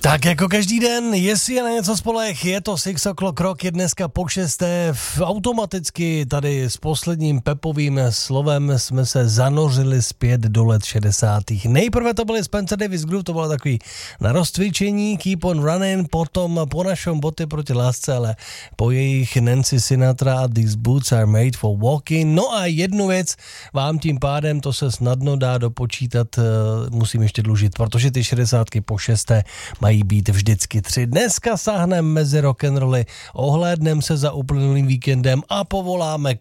Tak jako každý den, jestli je na něco spolech, je to 6 o'clock rock, je dneska po 6. Automaticky tady s posledním Pepovým slovem jsme se zanořili zpět do let 60. Nejprve to byly Spencer Davis Group, to bylo takový na rozcvičení, Keep on Running, potom po našem Boty proti lásce, ale po jejich Nancy Sinatra a These Boots Are Made for Walking. No a jednu věc vám tím pádem, to se snadno dá dopočítat, musím ještě dlužit, protože ty 60 po 6. mají být vždycky 3. Dneska sáhneme mezi rock'n'rolly, ohlédneme se za uplynulým víkendem a povoláme